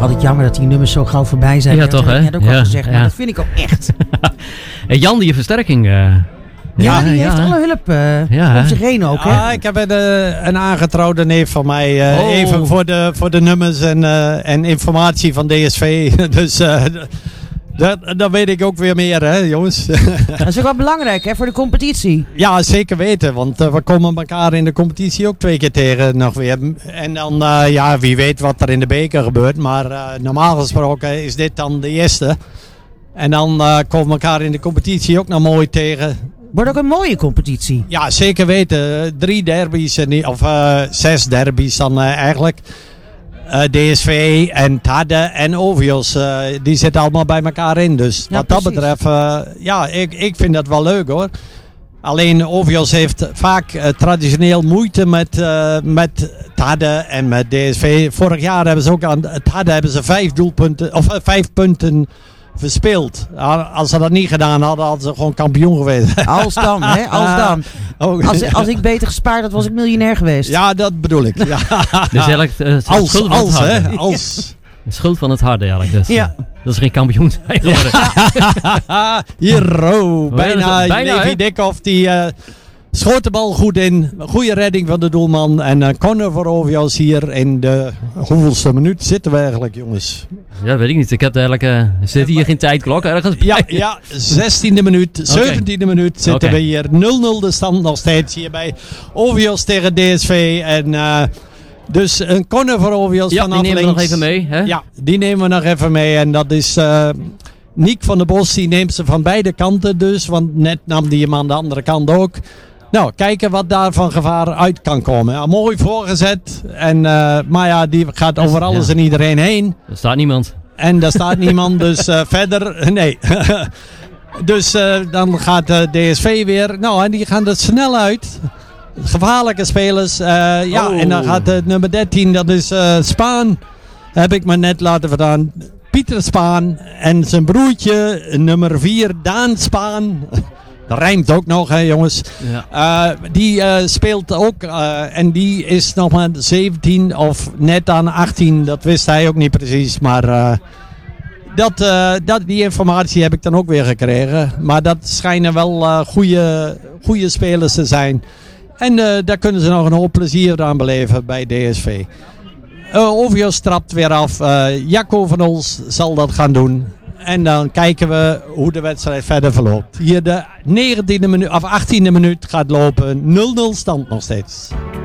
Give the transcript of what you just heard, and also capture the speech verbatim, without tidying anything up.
altijd jammer dat die nummers zo gauw voorbij zijn. Ja, toch, hè? Je had ook ja, al gezegd, ja. maar dat vind ik ook echt. Hey, Jan, die versterking. Uh, ja, ja, die ja. heeft alle hulp uh, Ja, om zich heen ook, hè? Ah, ik heb een, uh, een aangetrouwde neef van mij. Uh, Oh. Even voor de, voor de nummers en, uh, en informatie van D S V. Dus uh, dat, dat weet ik ook weer meer, hè, jongens. Dat is ook wel belangrijk, hè, voor de competitie. Ja, zeker weten. Want uh, we komen elkaar in de competitie ook twee keer tegen nog weer. En dan, uh, ja, wie weet wat er in de beker gebeurt. Maar uh, normaal gesproken is dit dan de eerste. En dan uh, komen we elkaar in de competitie ook nog mooi tegen. Wordt ook een mooie competitie. Ja, zeker weten. Drie derbies, en, of uh, zes derbies dan uh, eigenlijk. Uh, D S V en Tadde en Ovios, uh, die zitten allemaal bij elkaar in. Dus Ja, wat precies. dat betreft, uh, ja, ik, ik vind dat wel leuk hoor. Alleen Ovios heeft vaak uh, traditioneel moeite met, uh, met Tadde en met D S V. Vorig jaar hebben ze ook aan Tadde hebben ze vijf doelpunten, of uh, vijf punten verspeeld. Als ze dat niet gedaan hadden, hadden ze gewoon kampioen geweest. Als dan, hè? Als dan. Oh, Als, als ik beter gespaard had, was ik miljonair geweest. ja, dat bedoel ik. Ja. Dus eigenlijk uh, het is Als, schuld van als, het harde. hè? Als. De schuld van het harde eigenlijk. Dus, Ja. Dat is geen kampioen zijn geworden. Hier, oh, bijna. Bijna, hè? Levi Dikhoff die uh, schoot de bal goed in. Goede redding van de doelman. En uh, corner voor Ovios hier in de hoeveelste minuut zitten we eigenlijk, jongens? Ja, weet ik niet. Ik heb eigenlijk... Uh, zit hier geen tijdklok ergens bij? Ja, ja, zestiende minuut, zeventiende minuut zitten Oké. we hier. nul nul de stand nog steeds hier bij Ovios tegen D S V. En uh, dus een corner voor Ovios Ja, vanaf die nemen we nog links. even mee. Hè? Ja, die nemen we nog even mee. En dat is uh, Niek van der Bos. Die neemt ze van beide kanten dus. Want net nam die hem aan de andere kant ook. Nou, kijken wat daar van gevaar uit kan komen. Ja, mooi voorgezet. En, uh, maar ja, die gaat over alles Ja. en iedereen heen. Er staat niemand. En daar staat niemand. Dus uh, verder, nee. Dus uh, dan gaat uh, D S V weer. Nou, en die gaan er snel uit. Gevaarlijke spelers. Uh, ja, Oh. en dan gaat uh, nummer dertien, dat is uh, Spaan. Heb ik me net laten verdaan. Pieter Spaan. En zijn broertje, nummer vier, Daan Spaan. Dat rijmt ook nog, hè, jongens. Ja. Uh, die uh, speelt ook. Uh, en die is nog maar zeventien of net aan achttien. Dat wist hij ook niet precies. Maar uh, dat, uh, dat, die informatie heb ik dan ook weer gekregen. Maar dat schijnen wel uh, goede, goede spelers te zijn. En uh, daar kunnen ze nog een hoop plezier aan beleven bij D S V. Uh, Ovios trapt weer af. Uh, Jacco van Ols zal dat gaan doen. En dan kijken we hoe de wedstrijd verder verloopt. Hier de negentiende minuut, of achttiende minuut gaat lopen. nul nul stand nog steeds.